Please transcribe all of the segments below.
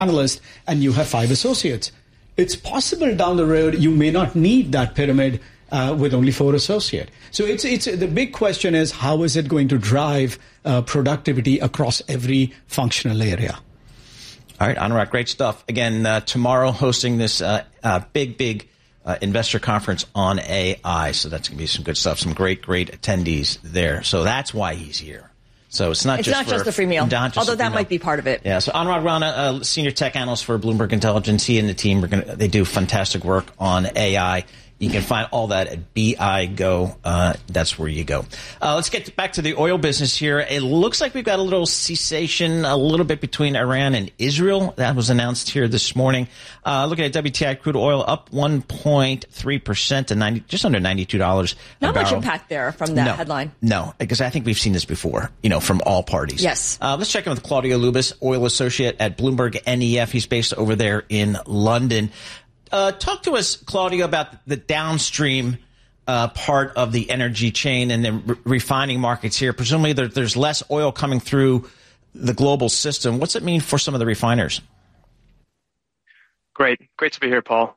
analyst and you have 5 associates. It's possible down the road you may not need that pyramid with only 4 associates. So it's the big question is how is it going to drive productivity across every functional area? All right, Anurag, great stuff. Again, tomorrow hosting this big investor conference on AI. So that's going to be some good stuff, some great attendees there. So that's why he's here. So it's not just a free meal, although that might be part of it. Yeah. So Anurag Rana, senior tech analyst for Bloomberg Intelligence, he and the team they do fantastic work on AI. You can find all that at BIGO. That's where you go. Let's get back to the oil business here. It looks like we've got a little cessation, a little bit between Iran and Israel. That was announced here this morning. Looking at WTI crude oil up 1.3% to just under $92 a barrel. Not much impact there from that headline. No, because I think we've seen this before, from all parties. Yes. Let's check in with Claudio Lubis, oil associate at Bloomberg NEF. He's based over there in London. Talk to us, Claudio, about the downstream part of the energy chain and the refining markets here. Presumably there's less oil coming through the global system. What's it mean for some of the refiners? Great to be here, Paul.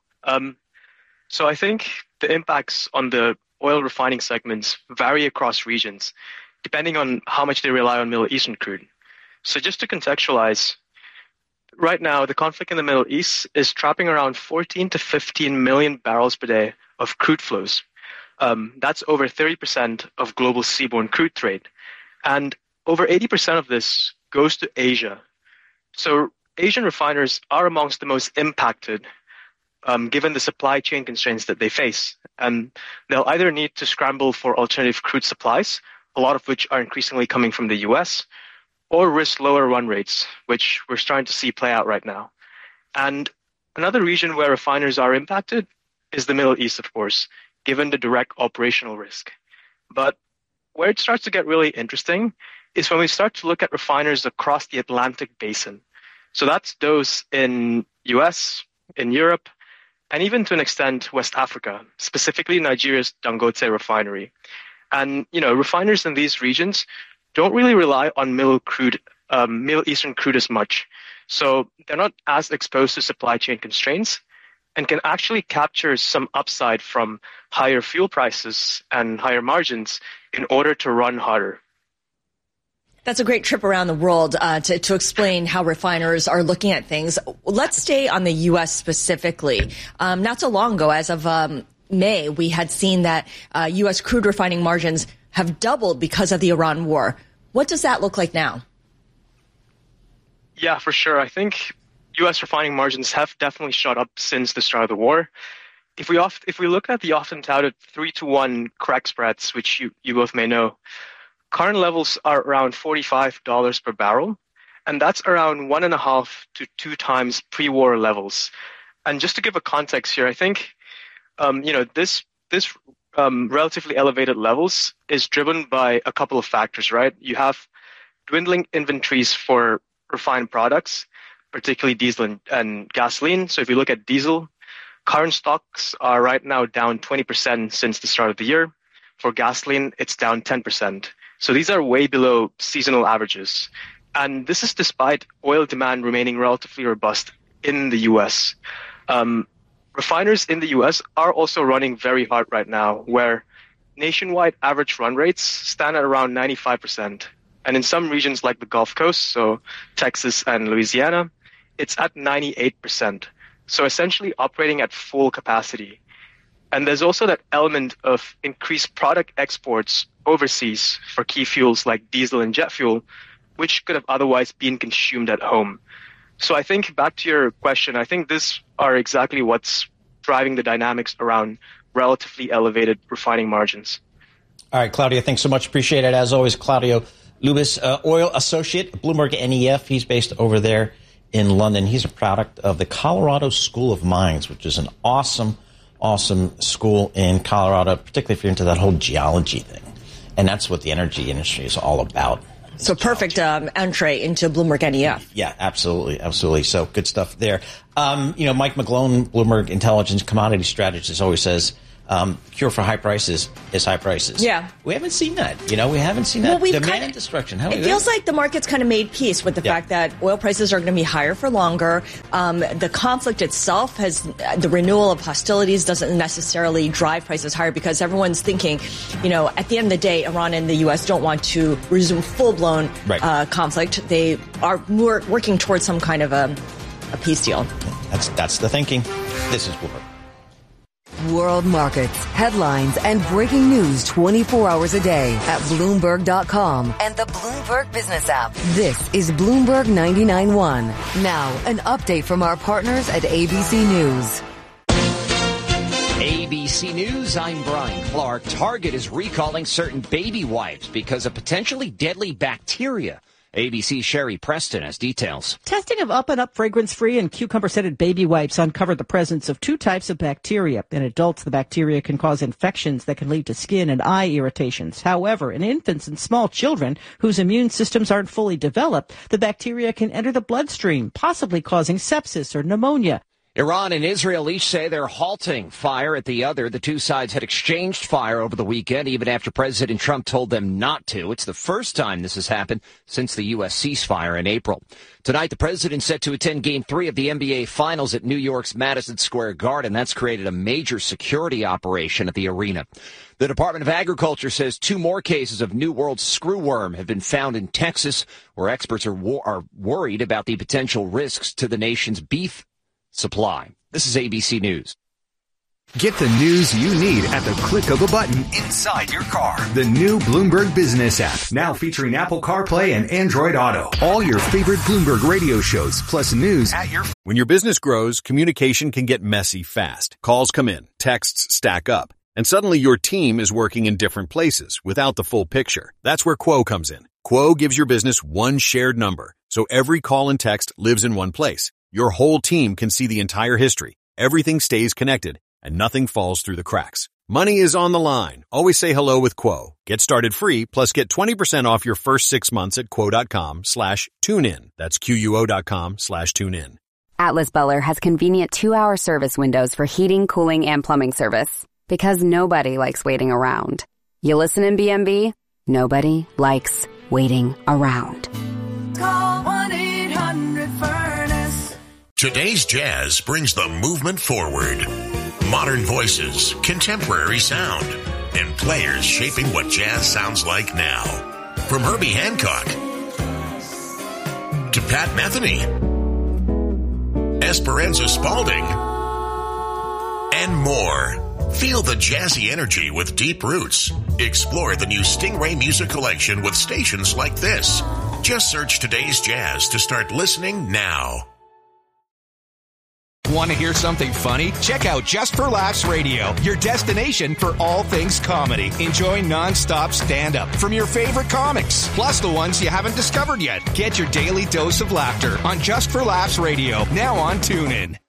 So I think the impacts on the oil refining segments vary across regions, depending on how much they rely on Middle Eastern crude. So just to contextualize, right now, the conflict in the Middle East is trapping around 14 to 15 million barrels per day of crude flows. That's over 30% of global seaborne crude trade. And over 80% of this goes to Asia. So Asian refiners are amongst the most impacted, given the supply chain constraints that they face. And they'll either need to scramble for alternative crude supplies, a lot of which are increasingly coming from the US, or risk lower run rates, which we're starting to see play out right now. And another region where refiners are impacted is the Middle East, of course, given the direct operational risk. But where it starts to get really interesting is when we start to look at refiners across the Atlantic basin. So that's those in US, in Europe, and even to an extent West Africa, specifically Nigeria's Dangote refinery. And, refiners in these regions don't really rely on Middle Eastern crude as much. So they're not as exposed to supply chain constraints and can actually capture some upside from higher fuel prices and higher margins in order to run harder. That's a great trip around the world to explain how refiners are looking at things. Let's stay on the U.S. specifically. Not so long ago, as of May, we had seen that U.S. crude refining margins have doubled because of the Iran war. What does that look like now? Yeah, for sure. I think U.S. refining margins have definitely shot up since the start of the war. If we look at the often touted 3-to-1 crack spreads, which you both may know, current levels are around $45 per barrel, and that's around 1.5 to 2 times pre-war levels. And just to give a context here, I think this relatively elevated levels is driven by a couple of factors, right? You have dwindling inventories for refined products, particularly diesel and gasoline. So if you look at diesel, current stocks are right now down 20% since the start of the year. For gasoline, it's down 10%. So these are way below seasonal averages. And this is despite oil demand remaining relatively robust in the U.S. Refiners in the U.S. are also running very hard right now, where nationwide average run rates stand at around 95%. And in some regions like the Gulf Coast, so Texas and Louisiana, it's at 98%. So essentially operating at full capacity. And there's also that element of increased product exports overseas for key fuels like diesel and jet fuel, which could have otherwise been consumed at home. So I think back to your question, I think these are exactly what's driving the dynamics around relatively elevated refining margins. All right, Claudio, thanks so much. Appreciate it. As always, Claudio Lubis, oil associate, Bloomberg NEF. He's based over there in London. He's a product of the Colorado School of Mines, which is an awesome school in Colorado, particularly if you're into that whole geology thing. And that's what the energy industry is all about. So perfect entree into Bloomberg NEF. Yeah, absolutely. So good stuff there. Mike McGlone, Bloomberg Intelligence commodity strategist, always says cure for high prices is high prices. Yeah. We haven't seen that. We haven't seen that. Demand and destruction. It feels like the market's kind of made peace with the fact that oil prices are going to be higher for longer. The conflict itself the renewal of hostilities doesn't necessarily drive prices higher because everyone's thinking, at the end of the day, Iran and the U.S. don't want to resume full-blown conflict. They are working towards some kind of a peace deal. That's the thinking. This is Bloomberg. World markets, headlines, and breaking news 24 hours a day at Bloomberg.com and the Bloomberg Business app. This is Bloomberg 99.1. Now, an update from our partners at ABC News. ABC News, I'm Brian Clark. Target is recalling certain baby wipes because of potentially deadly bacteria. ABC's Sherry Preston has details. Testing of Up and Up fragrance-free and cucumber-scented baby wipes uncovered the presence of 2 types of bacteria. In adults, the bacteria can cause infections that can lead to skin and eye irritations. However, in infants and small children whose immune systems aren't fully developed, the bacteria can enter the bloodstream, possibly causing sepsis or pneumonia. Iran and Israel each say they're halting fire at the other. The two sides had exchanged fire over the weekend, even after President Trump told them not to. It's the first time this has happened since the U.S. ceasefire in April. Tonight, the president's set to attend Game 3 of the NBA Finals at New York's Madison Square Garden. That's created a major security operation at the arena. The Department of Agriculture says 2 more cases of New World screwworm have been found in Texas, where experts are worried about the potential risks to the nation's beef supply. This is ABC News. Get the news you need at the click of a button inside your car. The new Bloomberg Business app, now featuring Apple CarPlay and Android Auto. All your favorite Bloomberg radio shows, plus news at your... When your business grows, communication can get messy fast. Calls come in, texts stack up, and suddenly your team is working in different places without the full picture. That's where Quo comes in. Quo gives your business one shared number, so every call and text lives in one place. Your whole team can see the entire history. Everything stays connected, and nothing falls through the cracks. Money is on the line. Always say hello with Quo. Get started free, plus get 20% off your first 6 months at quo.com/tunein. That's QUO.com/tunein. Atlas Beller has convenient 2-hour service windows for heating, cooling, and plumbing service. Because nobody likes waiting around. You listen in BMB? Nobody likes waiting around. Call 1-800-FURNACE. Today's jazz brings the movement forward. Modern voices, contemporary sound, and players shaping what jazz sounds like now. From Herbie Hancock to Pat Metheny, Esperanza Spalding, and more. Feel the jazzy energy with deep roots. Explore the new Stingray Music Collection with stations like this. Just search Today's Jazz to start listening now. Want to hear something funny? Check out Just for Laughs Radio, your destination for all things comedy. Enjoy non-stop stand-up from your favorite comics, plus the ones you haven't discovered yet. Get your daily dose of laughter on Just for Laughs Radio, now on TuneIn.